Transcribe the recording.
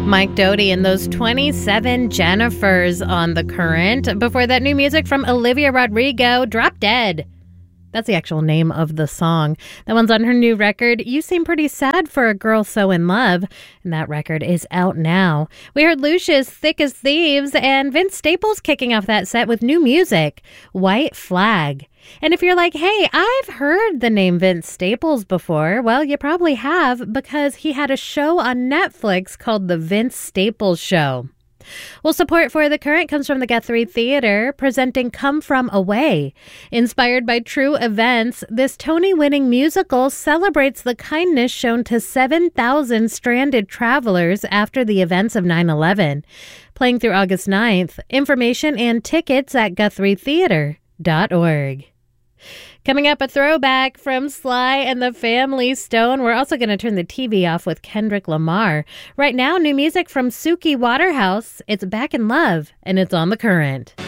Mike Doughty and those 27 Jennifers on The Current. Before that, new music from Olivia Rodrigo, Drop Dead. That's the actual name of the song. That one's on her new record, You Seem Pretty Sad for a Girl So in Love, and that record is out now. We heard Lucius, Thick as Thieves, and Vince Staples kicking off that set with new music, White Flag. And if you're like, hey, I've heard the name Vince Staples before, well, you probably have, because he had a show on Netflix called The Vince Staples Show. Well, support for The Current comes from the Guthrie Theater, presenting Come From Away. Inspired by true events, this Tony-winning musical celebrates the kindness shown to 7,000 stranded travelers after the events of 9/11. Playing through August 9th. Information and tickets at GuthrieTheater.org. Coming up, a throwback from Sly and the Family Stone. We're also going to turn the TV off with Kendrick Lamar. Right now, new music from Suki Waterhouse. It's Back in Love, and it's on The Current.